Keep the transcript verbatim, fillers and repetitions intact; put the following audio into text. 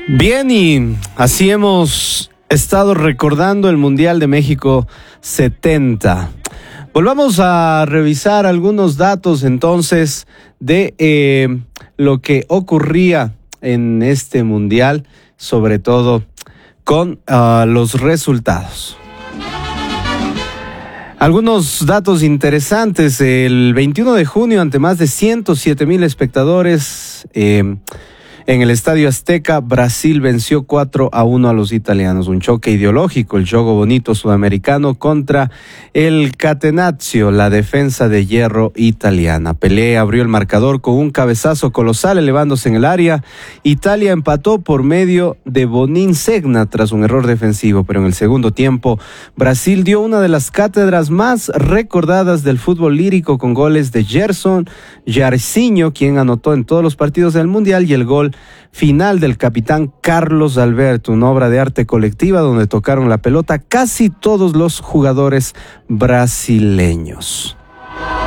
Bien, y así hemos estado recordando el Mundial de México setenta. Volvamos a revisar algunos datos entonces de eh, lo que ocurría en este Mundial, sobre todo con uh, los resultados. Algunos datos interesantes: el veintiuno de junio, ante más de ciento siete mil espectadores, eh, en el Estadio Azteca, Brasil venció cuatro a uno a los italianos. Un choque ideológico, el juego bonito sudamericano contra el Catenaccio, la defensa de hierro italiana. Pelé abrió el marcador con un cabezazo colosal elevándose en el área. Italia empató por medio de Bonin Segna tras un error defensivo, pero en el segundo tiempo Brasil dio una de las cátedras más recordadas del fútbol lírico, con goles de Gerson Jairzinho, quien anotó en todos los partidos del Mundial, y el gol final del capitán Carlos Alberto, una obra de arte colectiva donde tocaron la pelota casi todos los jugadores brasileños.